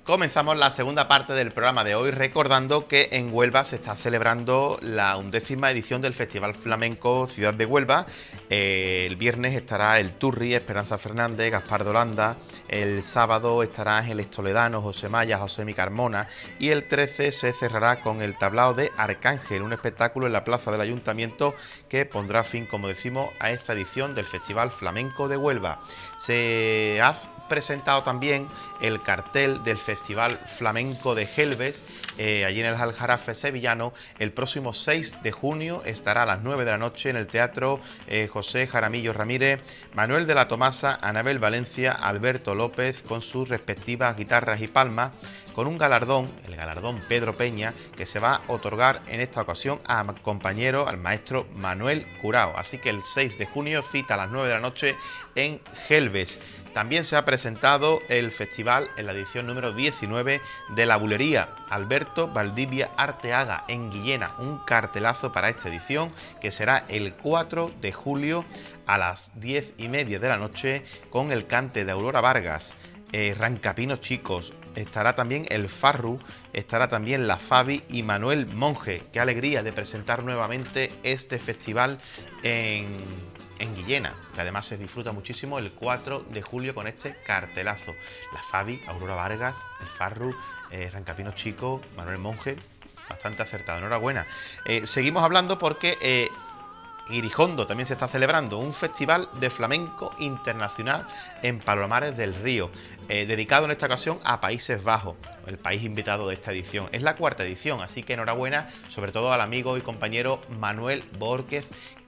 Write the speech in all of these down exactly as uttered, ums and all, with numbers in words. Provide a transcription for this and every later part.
Comenzamos la segunda parte del programa de hoy recordando que en Huelva se está celebrando la undécima edición del Festival Flamenco Ciudad de Huelva. Eh, el viernes estará el Turri, Esperanza Fernández, Gaspar de Holanda. El sábado estará Ángeles Toledano, José Maya, José Mi Carmona. Y el trece se cerrará con el tablao de Arcángel, un espectáculo en la plaza del Ayuntamiento que pondrá fin, como decimos, a esta edición del Festival Flamenco de Huelva. Se ha presentado también el cartel del Festival Flamenco de Gelbes, eh, allí en el Aljarafe sevillano. El próximo seis de junio estará a las nueve de la noche en el Teatro eh, José Jaramillo Ramírez, Manuel de la Tomasa, Anabel Valencia, Alberto López, con sus respectivas guitarras y palmas, con un galardón, el galardón Pedro Peña, que se va a otorgar en esta ocasión a compañero, al maestro Manuel Curao. Así que el seis de junio, cita a las nueve de la noche en Gelbes. También se ha presentado el festival en la edición número diecinueve de la Bulería Alberto Valdivia Arteaga en Guillena. Un cartelazo para esta edición que será el cuatro de julio a las diez y media de la noche con el cante de Aurora Vargas, eh, Rancapinos Chicos. Estará también el Farru, estará también la Fabi y Manuel Monge. Qué alegría de presentar nuevamente este festival en... en Guillena, que además se disfruta muchísimo el cuatro de julio con este cartelazo. La Fabi, Aurora Vargas, el Farru, eh, Rancapinos Chico, Manuel Monge, bastante acertado, enhorabuena. Eh, seguimos hablando porque eh, Guirijondo también se está celebrando un festival de flamenco internacional en Palomares del Río, eh, dedicado en esta ocasión a Países Bajos, el país invitado de esta edición. Es la cuarta edición, así que enhorabuena sobre todo al amigo y compañero Manuel Bórquez,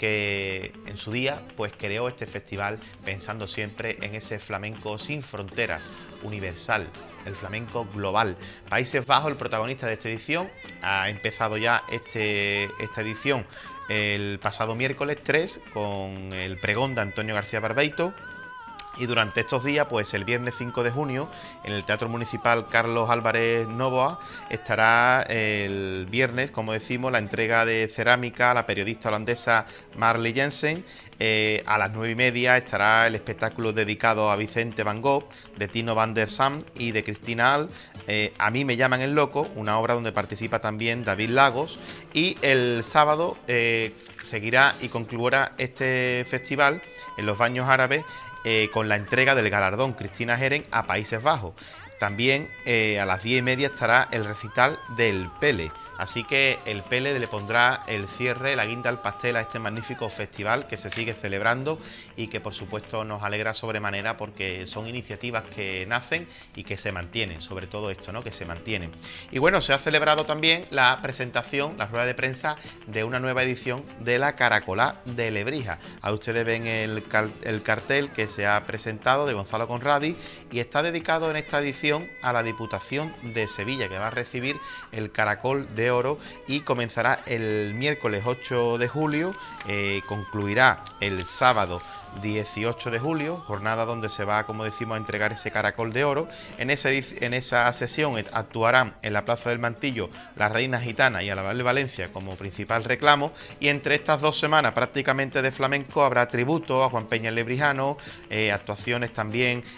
que en su día pues creó este festival pensando siempre en ese flamenco sin fronteras, universal, el flamenco global. Países Bajos, el protagonista de esta edición, ha empezado ya este, esta edición el pasado miércoles tres con el pregón de Antonio García Barbeito. Y durante estos días, pues el viernes cinco de junio, en el Teatro Municipal Carlos Álvarez Novoa, estará el viernes, como decimos, la entrega de cerámica a la periodista holandesa Marley Jensen. Eh, a las nueve y media estará el espectáculo dedicado a Vicente Van Gogh, de Tino van der Sam y de Cristina Al. Eh, a mí me llaman el loco, una obra donde participa también David Lagos. Y el sábado eh, seguirá y concluirá este festival en los Baños Árabes, Eh, con la entrega del galardón Cristina Jeren a Países Bajos. También eh, a las diez y media estará el recital del Pele. Así que el Pele le pondrá el cierre, la guinda al pastel a este magnífico festival que se sigue celebrando y que por supuesto nos alegra sobremanera porque son iniciativas que nacen y que se mantienen, sobre todo esto, ¿no? Que se mantienen. Y bueno, se ha celebrado también la presentación, la rueda de prensa de una nueva edición de la Caracolá de Lebrija. Ahí ustedes ven el, el cartel que se ha presentado de Gonzalo Conradi y está dedicado en esta edición a la Diputación de Sevilla, que va a recibir el Caracol de Oro y comenzará el miércoles ocho de julio, eh, concluirá el sábado dieciocho de julio, jornada donde se va, como decimos, a entregar ese Caracol de Oro. En esa, en esa sesión actuarán en la Plaza del Mantillo la Reina Gitana y Anabel Valencia como principal reclamo, y entre estas dos semanas prácticamente de flamenco habrá tributo a Juan Peña el Lebrijano, eh, actuaciones también